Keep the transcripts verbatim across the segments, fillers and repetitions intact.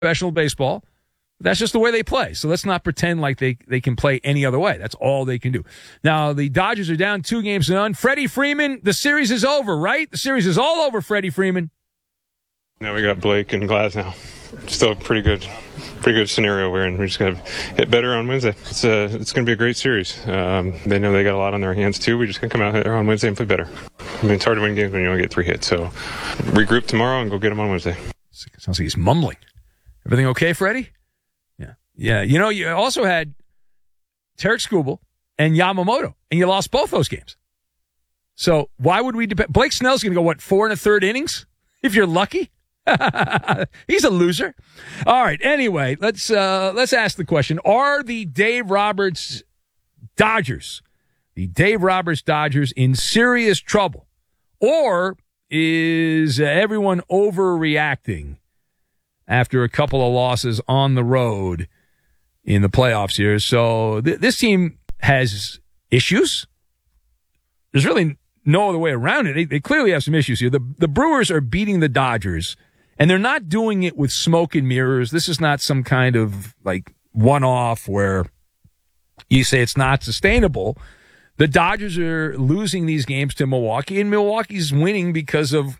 professional baseball. That's just the way they play. So let's not pretend like they, they can play any other way. That's all they can do. Now, the Dodgers are down two games to none. Freddie Freeman, the series is over, right? The series is all over, Freddie Freeman. Now we got Blake and Glasnow. Still a pretty good, pretty good scenario we're in. We're just going to hit better on Wednesday. It's uh, it's going to be a great series. Um, they know they got a lot on their hands, too. We just got to come out there on Wednesday and play better. I mean, it's hard to win games when you only get three hits. So regroup tomorrow and go get them on Wednesday. Sounds like he's mumbling. Everything okay, Freddie? Yeah. Yeah. You know, you also had Tarek Skubal and Yamamoto, and you lost both those games. So why would we depend? Blake Snell's going to go, what, four and a third innings? If you're lucky? He's a loser. All right. Anyway, let's uh, let's ask the question: are the Dave Roberts Dodgers, the Dave Roberts Dodgers, in serious trouble, or is uh, everyone overreacting after a couple of losses on the road in the playoffs here? So th- this team has issues. There's really no other way around it. They, they clearly have some issues here. The the Brewers are beating the Dodgers. And they're not doing it with smoke and mirrors. This is not some kind of like one-off where you say it's not sustainable. The Dodgers are losing these games to Milwaukee, and Milwaukee's winning because of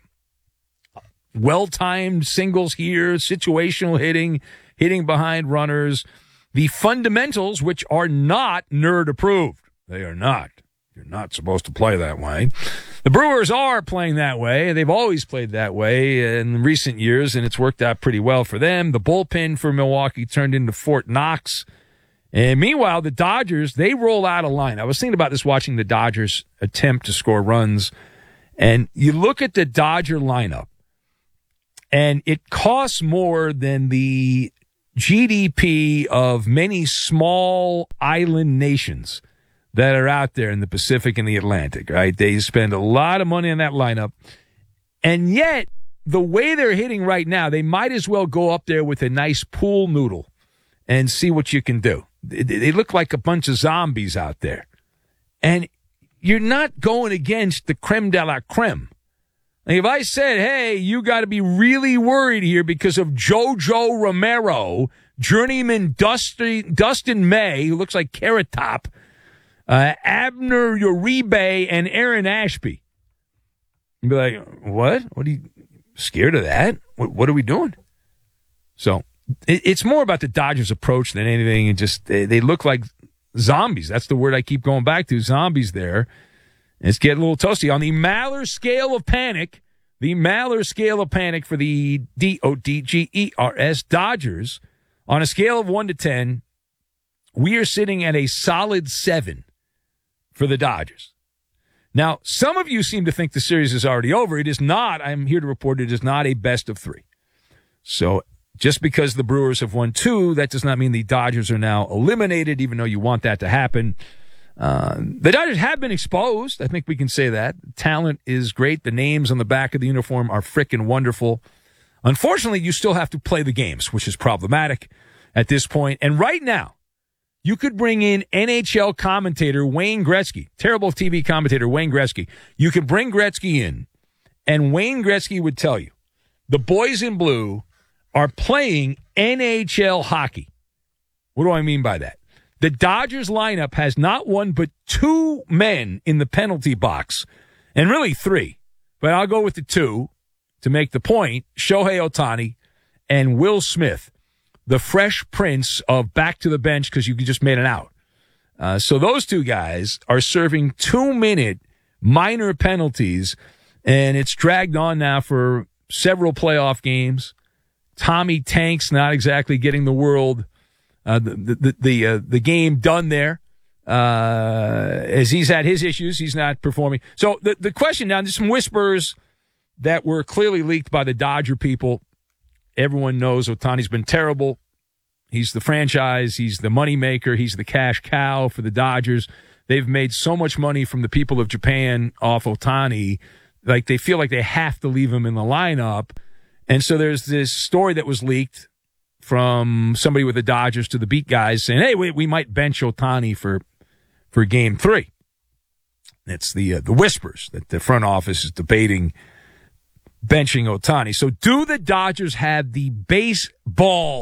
well-timed singles here, situational hitting, hitting behind runners. The fundamentals, which are not nerd-approved. They are not. You're not supposed to play that way. The Brewers are playing that way. They've always played that way in recent years, and it's worked out pretty well for them. The bullpen for Milwaukee turned into Fort Knox. And meanwhile, the Dodgers, they roll out a line. I was thinking about this watching the Dodgers attempt to score runs. And you look at the Dodger lineup, and it costs more than the G D P of many small island nations that are out there in the Pacific and the Atlantic, right? They spend a lot of money on that lineup. And yet, the way they're hitting right now, they might as well go up there with a nice pool noodle and see what you can do. They look like a bunch of zombies out there. And you're not going against the creme de la creme. Like if I said, hey, you got to be really worried here because of Jojo Romero, journeyman Dustin, Dustin May, who looks like Carrot Top, Uh, Abner Uribe, and Aaron Ashby. You'd be like, what? What are you scared of that? What, what are we doing? So it, it's more about the Dodgers' approach than anything. And just they, they look like zombies. That's the word I keep going back to, zombies there. And it's getting a little toasty. On the Maller scale of panic, the Maller scale of panic for the D O D G E R S Dodgers, on a scale of one to ten, we are sitting at a solid seven for the Dodgers. Now, some of you seem to think the series is already over. It is not. I'm here to report it is not a best of three. So just because the Brewers have won two, that does not mean the Dodgers are now eliminated, even though you want that to happen. Uh, the Dodgers have been exposed. I think we can say that. The talent is great. The names on the back of the uniform are frickin' wonderful. Unfortunately, you still have to play the games, which is problematic at this point. And right now, you could bring in N H L commentator Wayne Gretzky, terrible T V commentator Wayne Gretzky. You could bring Gretzky in, and Wayne Gretzky would tell you, the boys in blue are playing N H L hockey. What do I mean by that? The Dodgers lineup has not one but two men in the penalty box, and really three, but I'll go with the two to make the point, Shohei Ohtani and Will Smith. The Fresh Prince of back to the bench because you just made it out. Uh, so those two guys are serving two-minute minor penalties, and it's dragged on now for several playoff games. Tommy Tank's not exactly getting the world, uh, the the the, uh, the game done there. Uh, as he's had his issues, he's not performing. So the, the question now, there's some whispers that were clearly leaked by the Dodger people. Everyone knows Ohtani's been terrible. He's the franchise. He's the moneymaker. He's the cash cow for the Dodgers. They've made so much money from the people of Japan off Ohtani. Like they feel like they have to leave him in the lineup. And so there's this story that was leaked from somebody with the Dodgers to the beat guys saying, hey, we, we might bench Ohtani for for game three. It's the uh, the whispers that the front office is debating benching Ohtani. So do the Dodgers have the baseball